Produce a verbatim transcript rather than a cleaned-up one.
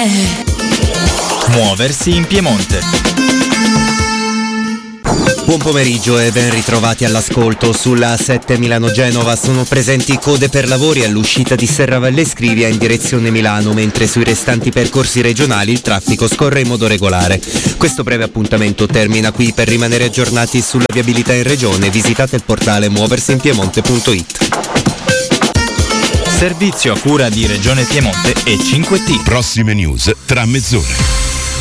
Muoversi in Piemonte. Buon pomeriggio e ben ritrovati all'ascolto. Sulla A sette Milano-Genova sono presenti code per lavori all'uscita di Serravalle Scrivia in direzione Milano, mentre sui restanti percorsi regionali il traffico scorre in modo regolare. Questo breve appuntamento termina qui. Per rimanere aggiornati sulla viabilità in regione visitate il portale muoversinpiemonte punto it. Servizio a cura di Regione Piemonte e cinque T. Prossime news tra mezz'ora.